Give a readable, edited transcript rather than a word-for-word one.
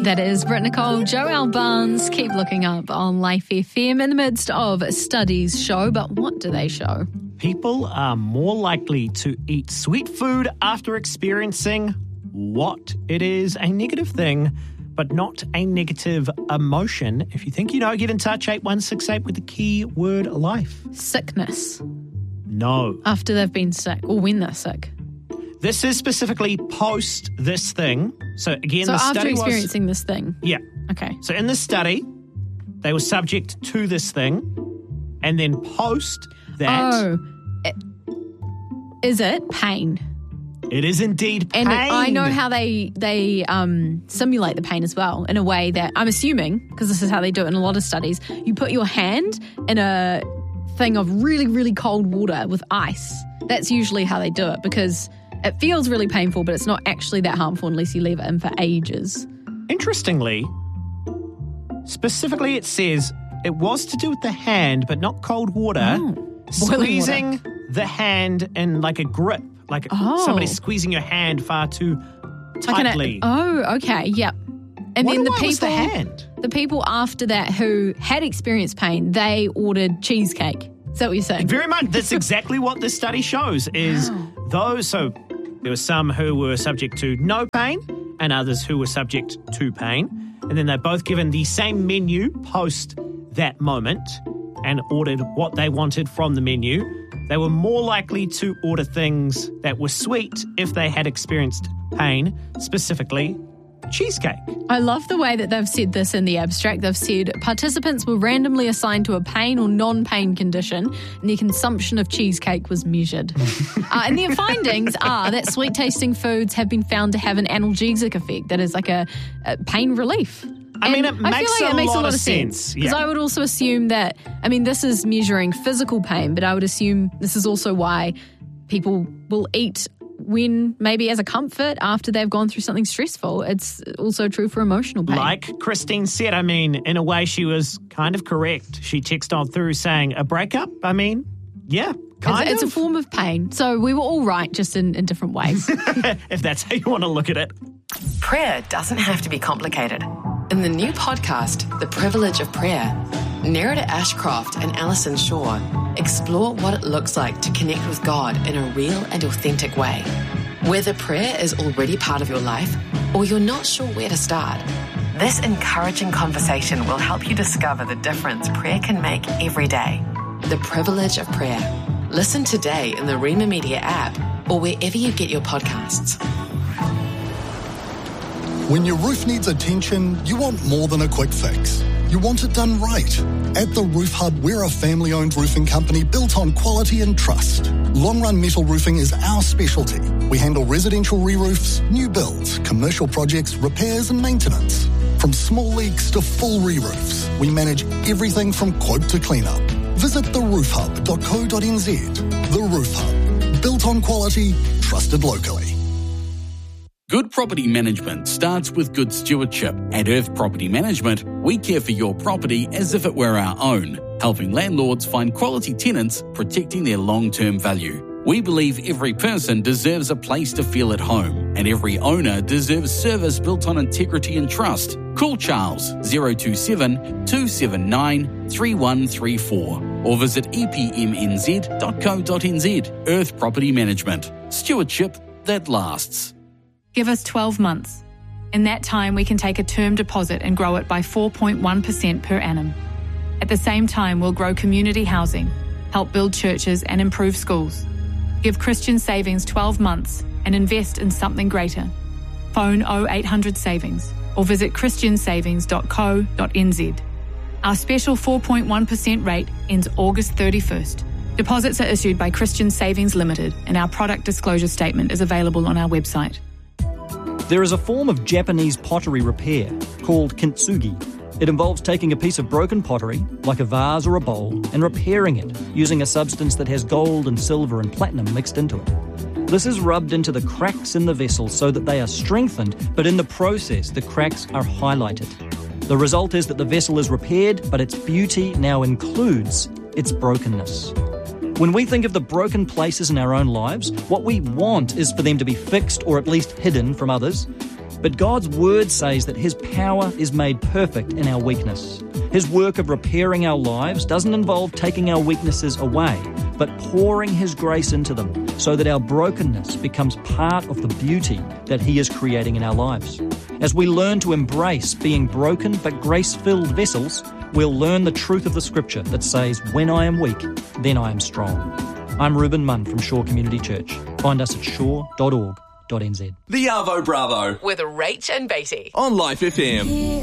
That is Britt Nicole, Joelle Barnes. Keep looking up on Life FM in the midst of studies show. But what do they show? People are more likely to eat sweet food after experiencing what? It is a negative thing, but not a negative emotion. If you think you know, get in touch, 8168 with the keyword life. Sickness. No. After they've been sick or when they're sick. This is specifically post this thing. So again, the study after experiencing this thing? Yeah. Okay. So in this study, they were subject to this thing, and then post that... Oh. Is it pain? It is indeed pain. And I know how they simulate the pain as well in a way that I'm assuming, because this is how they do it in a lot of studies, you put your hand in a thing of really, really cold water with ice. That's usually how they do it because it feels really painful, but it's not actually that harmful unless you leave it in for ages. Interestingly, specifically it says it was to do with the hand, but not cold water. Squeezing the hand in like a grip, like somebody squeezing your hand far too tightly. Okay, yep. And then the people after that who had experienced pain, they ordered cheesecake. Is that what you're saying? Very much. That's exactly what this study shows is those. So there were some who were subject to no pain and others who were subject to pain. And then they're both given the same menu post that moment and ordered what they wanted from the menu. They were more likely to order things that were sweet if they had experienced pain, specifically cheesecake. I love the way that they've said this in the abstract. They've said participants were randomly assigned to a pain or non-pain condition and their consumption of cheesecake was measured. And their findings are that sweet-tasting foods have been found to have an analgesic effect, that is like a pain relief. I mean, it makes a lot of sense. Because I would also assume that, I mean, this is measuring physical pain, but I would assume this is also why people will eat when maybe as a comfort after they've gone through something stressful. It's also true for emotional pain. Like Christine said, I mean, in a way she was kind of correct. She texted on through saying a breakup, I mean, yeah, kind of. It's a form of pain. So we were all right, just in different ways. If that's how you want to look at it. Prayer doesn't have to be complicated. In the new podcast, The Privilege of Prayer, Nerida Ashcroft and Alison Shaw explore what it looks like to connect with God in a real and authentic way. Whether prayer is already part of your life or you're not sure where to start, this encouraging conversation will help you discover the difference prayer can make every day. The Privilege of Prayer. Listen today in the Rema Media app or wherever you get your podcasts. When your roof needs attention, you want more than a quick fix. You want it done right. At The Roof Hub, we're a family-owned roofing company built on quality and trust. Long-run metal roofing is our specialty. We handle residential re-roofs, new builds, commercial projects, repairs and maintenance. From small leaks to full re-roofs, we manage everything from quote to clean-up. Visit theroofhub.co.nz. The Roof Hub. Built on quality, trusted locally. Good property management starts with good stewardship. At Earth Property Management, we care for your property as if it were our own, helping landlords find quality tenants, protecting their long-term value. We believe every person deserves a place to feel at home, and every owner deserves service built on integrity and trust. Call Charles 027 279 3134 or visit epmnz.co.nz. Earth Property Management. Stewardship that lasts. Give us 12 months. In that time, we can take a term deposit and grow it by 4.1% per annum. At the same time, we'll grow community housing, help build churches and improve schools. Give Christian Savings 12 months and invest in something greater. Phone 0800 Savings or visit christiansavings.co.nz. Our special 4.1% rate ends August 31st. Deposits are issued by Christian Savings Limited and our product disclosure statement is available on our website. There is a form of Japanese pottery repair called kintsugi. It involves taking a piece of broken pottery, like a vase or a bowl, and repairing it using a substance that has gold and silver and platinum mixed into it. This is rubbed into the cracks in the vessel so that they are strengthened, but in the process the cracks are highlighted. The result is that the vessel is repaired, but its beauty now includes its brokenness. When we think of the broken places in our own lives, what we want is for them to be fixed or at least hidden from others. But God's word says that his power is made perfect in our weakness. His work of repairing our lives doesn't involve taking our weaknesses away, but pouring his grace into them so that our brokenness becomes part of the beauty that he is creating in our lives. As we learn to embrace being broken but grace-filled vessels, we'll learn the truth of the scripture that says, when I am weak, then I am strong. I'm Reuben Munn from Shore Community Church. Find us at shore.org.nz. The Arvo Bravo With Rach and Beatty. on Life FM.